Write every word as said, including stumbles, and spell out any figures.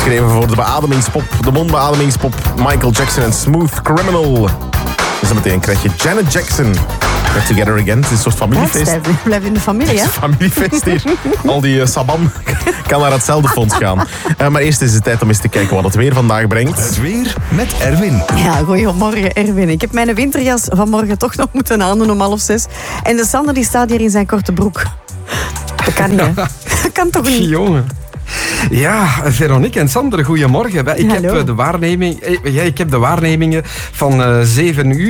Geschreven voor de beademingspop, de mondbeademingspop Michael Jackson en Smooth Criminal. En zo meteen krijg je Janet Jackson. Back Together Again. Het is een soort familiefeest. We blijven in de familie, hè? Het is een familiefeest hier. Al die uh, sabam kan naar hetzelfde fonds gaan. Uh, maar eerst is het tijd om eens te kijken wat het weer vandaag brengt. Het weer met Erwin. Ja, goeiemorgen Erwin. Ik heb mijn winterjas vanmorgen toch nog moeten aandoen om half zes. En de Sander die staat hier in zijn korte broek. Dat kan niet, hè? Dat kan toch niet? Jongen. Ja, Veronique en Sander, goedemorgen. Ik heb, Hallo. de waarneming, ik heb de waarnemingen van zeven uur.